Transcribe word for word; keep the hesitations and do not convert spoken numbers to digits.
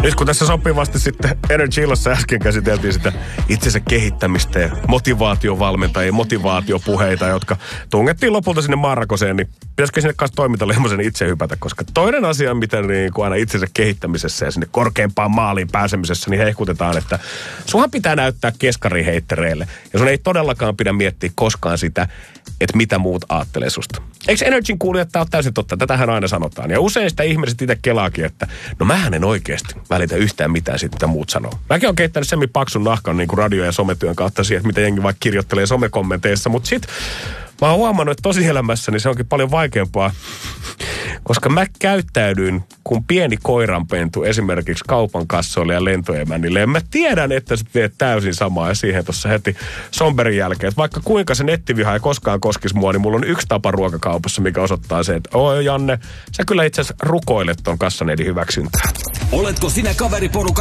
Nyt kun tässä sopivasti sitten Energy Illassa äsken käsiteltiin sitä itsensä kehittämistä ja motivaatiovalmentajia, motivaatiopuheita, jotka tungettiin lopulta sinne Marrakoseen, niin pitäisikö sinne kanssa toimintalemmoisen itse hypätä, koska toinen asia, mitä niin kuin aina itsensä kehittämisessä ja sinne korkeampaan maaliin pääsemisessä, niin hehkutetaan, että sunhan pitää näyttää keskariheittereille. Ja sun ei todellakaan pidä miettiä koskaan sitä, että mitä muut aattelee susta. Eikö Energyn kuulijat, että tämä on täysin totta? Tätähän aina sanotaan. Ja usein sitä ihmiset itse kelaakin, että no mähän en oikeasti välitä yhtään mitään siitä, mitä muut sanoo. Mäkin olen keittänyt semmin paksun nahkan niin kuin radio- ja sometyön kautta siihen, että mitä jengi vaikka kirjoittelee somekommenteissa. Mutta sit mä oon huomannut, että tosielämässä niin se onkin paljon vaikeampaa, koska mä käyttäydyin kuin pieni koiranpentu esimerkiksi kaupan kassoille ja lentoemännille. Ja mä tiedän, että sä teet täysin samaa ja siihen tuossa heti somberin jälkeen. Että vaikka kuinka se nettiviha ei koskaan koskisi mua, niin mulla on yksi tapa ruokakaupassa, mikä osoittaa se, että oi Janne, sä kyllä itse asiassa rukoilet ton kassaneidin hyväksyntää. Oletko sinä kaveriporukan